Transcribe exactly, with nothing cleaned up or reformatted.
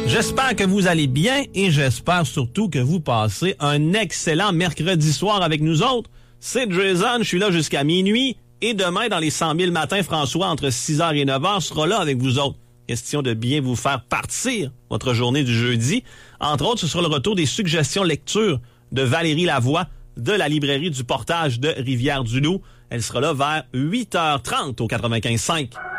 J'espère que vous allez bien et j'espère surtout que vous passez un excellent mercredi soir avec nous autres. C'est Jason, je suis là jusqu'à minuit et demain dans les cent mille matins, François, entre six heures et neuf heures, sera là avec vous autres. Question de bien vous faire partir votre journée du jeudi. Entre autres, ce sera le retour des suggestions lecture de Valérie Lavoie de la librairie du Portage de Rivière-du-Loup. Elle sera là vers huit heures trente au quatre-vingt-quinze cinq.